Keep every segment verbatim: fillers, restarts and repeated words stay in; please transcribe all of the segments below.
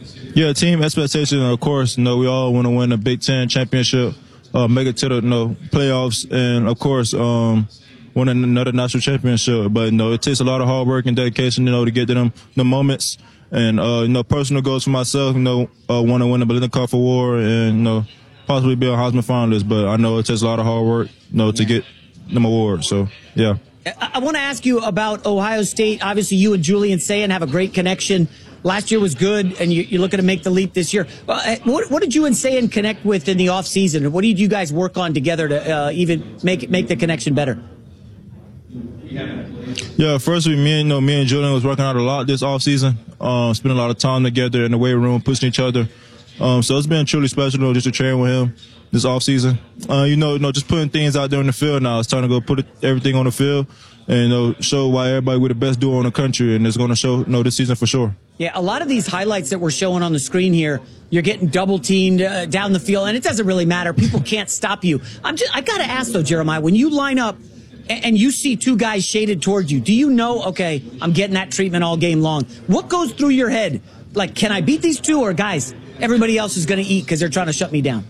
Yeah, team expectation, of course. You know, we all want to win a Big Ten championship, uh, make it to the you know, playoffs, and, of course, um, win another national championship. But, you know, it takes a lot of hard work and dedication, you know, to get to them the moments. And, uh, you know, personal goals for myself, you know, uh, want to win the Biletnikoff Award and, you know, possibly be a Heisman finalist. But I know it takes a lot of hard work, you know, to get them awards. So, yeah. I, I want to ask you about Ohio State. Obviously, you and Julian Sayin have a great connection. Last year was good, and you, you're looking to make the leap this year. Uh, what, what did you and Sayin connect with in the offseason? What did you guys work on together to uh, even make make the connection better? Yeah, firstly, me and you know, me and Julian was working out a lot this offseason, um, spending a lot of time together in the weight room, pushing each other. Um, so it's been truly special, you know, just to train with him this offseason. Uh, you know, you know, just putting things out there in the field now. It's time to go put it, everything on the field and you know, show why everybody we're the best duo in the country, and it's going to show you know, this season for sure. Yeah, a lot of these highlights that we're showing on the screen here, you're getting double teamed uh, down the field, and it doesn't really matter. People can't stop you. I'm just, I got to ask though, Jeremiah, when you line up and you see two guys shaded towards you, do you know, okay, I'm getting that treatment all game long? What goes through your head? Like, can I beat these two, or guys, everybody else is going to eat because they're trying to shut me down?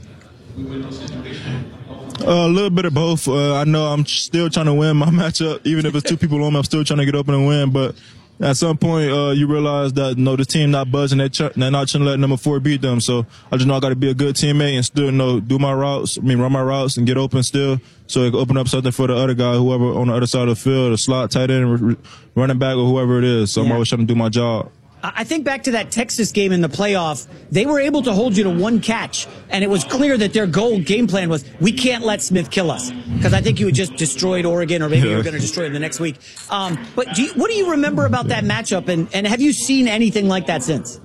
Uh, a little bit of both. Uh, I know I'm still trying to win my matchup. Even if it's two people on me, I'm still trying to get open and win. But at some point, uh, you realize that, you know, the team not buzzing. They're, ch- they're not trying to let number four beat them. So I just know I got to be a good teammate and still, you know, do my routes, I mean, run my routes and get open still so it can open up something for the other guy, whoever on the other side of the field, a slot, tight end, running back, or whoever it is. So yeah. I'm always trying to do my job. I think back to that Texas game in the playoff, they were able to hold you to one catch, and it was clear that their goal game plan was, we can't let Smith kill us, because I think you had just destroyed Oregon, or maybe yeah. you were going to destroy them the next week. Um, but do you, what do you remember about that matchup, and, and have you seen anything like that since?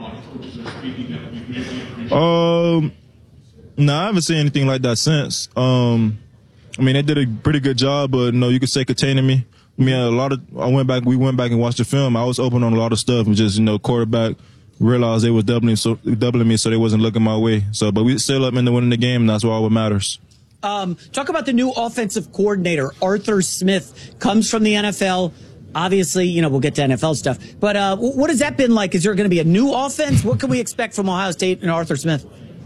Um, no, I haven't seen anything like that since. Um, I mean, they did a pretty good job, but no, you could say containing me. I mean, a lot of I went back. We went back and watched the film. I was open on a lot of stuff, and just you know, quarterback realized they was doubling so doubling me, so they wasn't looking my way. So, but we still up into winning the game, and that's all what matters. Um, talk about the new offensive coordinator, Arthur Smith, comes from the N F L. Obviously, you know, we'll get to N F L stuff, but uh, what has that been like? Is there going to be a new offense? What can we expect from Ohio State and Arthur Smith?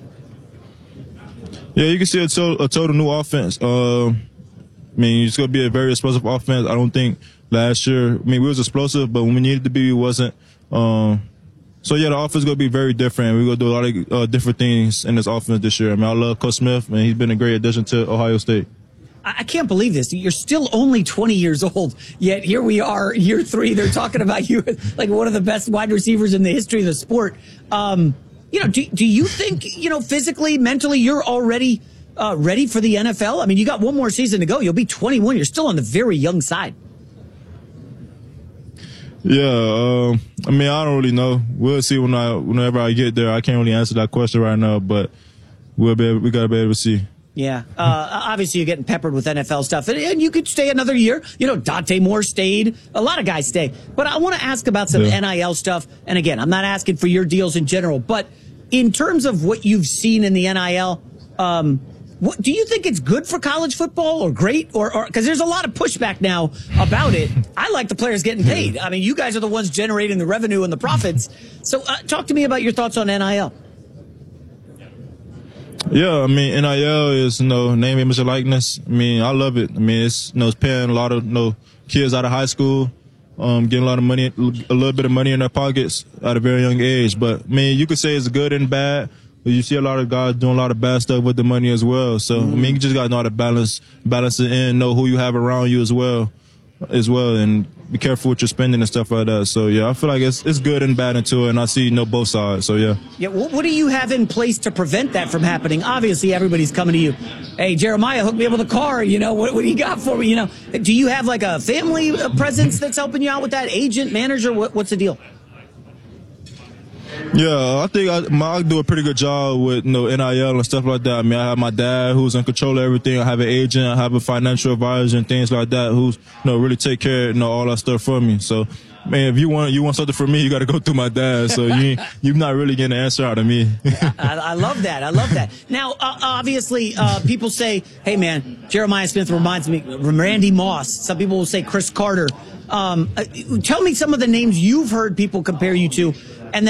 Yeah, you can see a, to- a total new offense. Uh, I mean, it's going to be a very explosive offense. I don't think last year, I mean, we was explosive, but when we needed to be, we wasn't. Um, so, yeah, the offense is going to be very different. We're going to do a lot of uh, different things in this offense this year. I mean, I love Coach Smith, and he's been a great addition to Ohio State. I can't believe this. You're still only twenty years old, yet here we are, year three. They're talking about you like one of the best wide receivers in the history of the sport. Um, you know, do, do you think, you know, physically, mentally, you're already – Uh, ready for the N F L? I mean, you got one more season to go. You'll be twenty-one. You're still on the very young side. Yeah, uh, I mean, I don't really know. We'll see when I, whenever I get there. I can't really answer that question right now, but we'll be able, we got to be able to see. Yeah, uh, obviously you're getting peppered with N F L stuff, and, and you could stay another year. You know, Dante Moore stayed. A lot of guys stay. But I want to ask about some yeah. N I L stuff. And again, I'm not asking for your deals in general, but in terms of what you've seen in the N I L, um, what, do you think it's good for college football or great? Or because there's a lot of pushback now about it. I like the players getting paid. I mean, you guys are the ones generating the revenue and the profits. So uh, talk to me about your thoughts on N I L. Yeah, I mean, N I L is, you know, name, image, and likeness. I mean, I love it. I mean, it's, you know, it's paying a lot of, you know, kids out of high school, um, getting a lot of money, a little bit of money in their pockets at a very young age. But, I mean, you could say it's good and bad. But you see a lot of guys doing a lot of bad stuff with the money as well. So, mm-hmm. I mean, you just got to know how to balance, balance it in, know who you have around you as well, as well, and be careful what you're spending and stuff like that. So, yeah, I feel like it's it's good and bad into it, and I see, you know, both sides. So, yeah. Yeah. What, what do you have in place to prevent that from happening? Obviously, everybody's coming to you. Hey, Jeremiah, hook me up with a car. You know, what, what do you got for me? You know, do you have like a family presence that's helping you out with that? Agent, manager? What, what's the deal? Yeah, I think I, my, I do a pretty good job with, you know, N I L and stuff like that. I mean, I have my dad who's in control of everything. I have an agent. I have a financial advisor and things like that who's, you know, really take care of, you know, all that stuff for me. So, man, if you want you want something from me, you got to go through my dad. So you you're not really getting an answer out of me. I, I love that. I love that. Now, uh, obviously, uh, people say, "Hey, man, Jeremiah Smith reminds me of Randy Moss." Some people will say Chris Carter. Um, uh, tell me some of the names you've heard people compare you to.